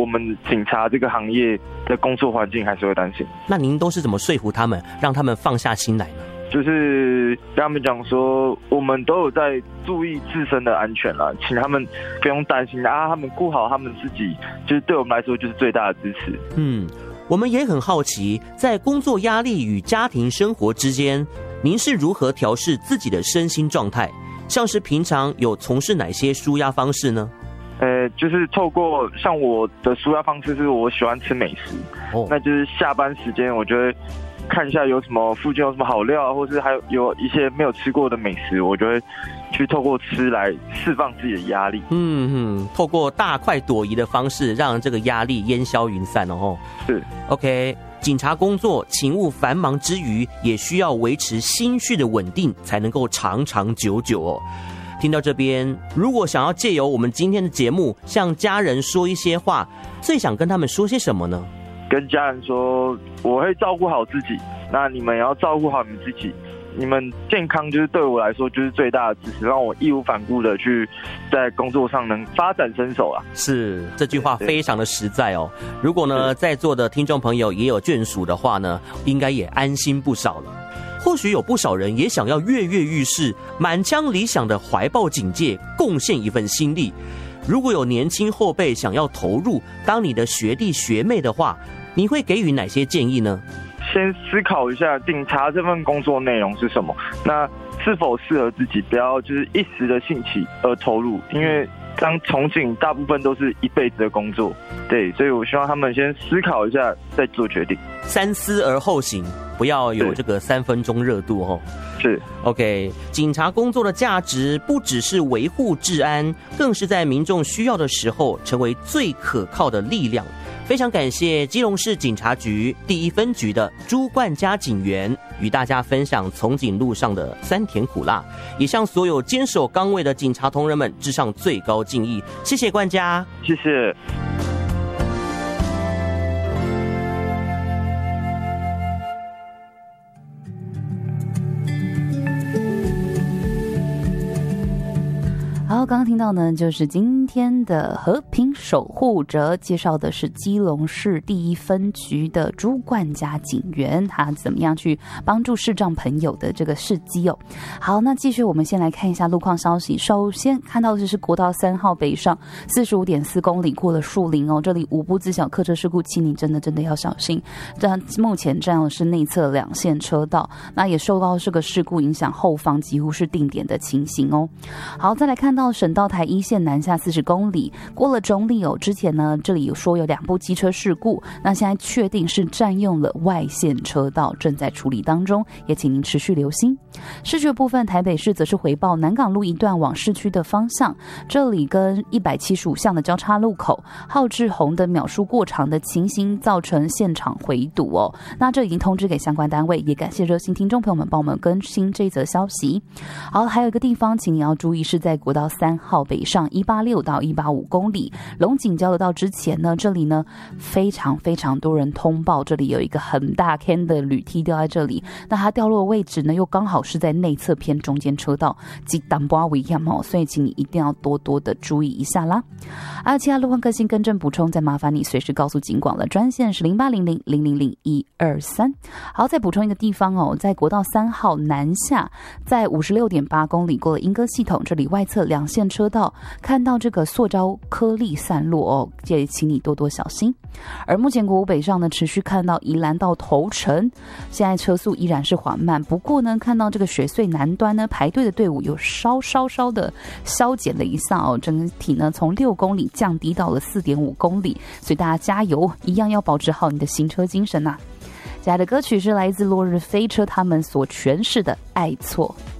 们警察这个行业的工作环境还是会担心。 那您都是怎么说服他们，让他们放下心来呢？ 就是跟他们讲说，我们都有在注意自身的安全啦，请他们不用担心啊，他们顾好他们自己，就是对我们来说就是最大的支持。 我们也很好奇，在工作压力与家庭生活之间，您是如何调适自己的身心状态？像是平常有从事哪些抒压方式呢？ 就是透过像我的抒压方式是我喜欢吃美食，那就是下班时间我就会看一下有什么附近有什么好料，或是还有一些没有吃过的美食，我就会去透过吃来释放自己的压力。 透过大快朵颐的方式，让这个压力烟消云散哦。 是 OK。警察工作勤务繁忙之余，也需要维持心绪的稳定，才能够长长久久哦。听到这边，如果想要借由我们今天的节目向家人说一些话，最想跟他们说些什么呢？ 跟家人说，我会照顾好自己，那你们也要照顾好你们自己。你们健康就是对我来说就是最大的支持，让我义无反顾的去在工作上能发展身手啦。 是，这句话非常的实在哦。如果呢在座的听众朋友也有眷属的话呢，应该也安心不少了。或许有不少人也想要跃跃欲试，满腔理想的怀抱警戒，贡献一份心力。如果有年轻后辈想要投入当你的学弟学妹的话，你会给予哪些建议呢？ 先思考一下警察这份工作内容是什么，那是否适合自己，不要就是一时的兴起而投入，因为当从警大部分都是一辈子的工作，对，所以我希望他们先思考一下再做决定， 三思而后行，不要有这个3分钟热度哦。 是 OK， 警察工作的价值不只是维护治安，更是在民众需要的时候成为最可靠的力量。非常感谢基隆市警察局第1分局的朱冠嘉警员与大家分享从警路上的酸甜苦辣，也向所有坚守岗位的警察同仁们致上最高敬意。谢谢冠嘉， 谢谢。 好，刚刚听到呢，就是今天的和平守护者，介绍的是基隆市第1分局的朱冠嘉警员，他怎么样去帮助视障朋友的这个事迹哦。好，那继续我们先来看一下路况消息。首先看到的是国道3号北上45.4公里过了树林哦，这里5部自小客车事故，请你真的要小心。目前这样是内侧2线车道，那也受到这个事故影响，后方几乎是定点的情形哦。好，再来看到省道台1线南下40公里，过了中立哦。之前呢，这里有说有2部机车事故，那现在确定是占用了外线车道，正在处理当中，也请您持续留心。市区部分，台北市则是回报南港路一段往市区的方向，这里跟175巷的交叉路口，号志红的秒数过长的情形，造成现场回堵哦。那这已经通知给相关单位，也感谢热心听众朋友们帮我们更新这则消息。好，还有一个地方，请你要注意，是在国道3号北上186到185公里，龙井交流道之前呢，这里呢非常多人通报，这里有一个很大坑的铝梯掉在这里，那它掉落的位置呢又刚好是在内侧偏中间车道，即淡薄危险哦，所以请你一定要多的注意一下啦。还有其他路况更新更正补充，再麻烦你随时告诉警广了，专线是0800000123。好，再补充一个地方哦，在国道3号南下，在56.8公里过了莺歌系统，这里外侧2线车道看到这个塑胶颗粒散落哦，也请你多小心。而目前国五北上呢，持续看到宜兰到头城，现在车速依然是缓慢，不过呢，看到这个雪隧南端呢，排队的队伍有稍的消减了一下哦，整体呢从6公里降低到了4.5公里，所以大家加油，一样要保持好你的行车精神啊。接下来的歌曲是来自落日飞车他们所诠释的《爱错》。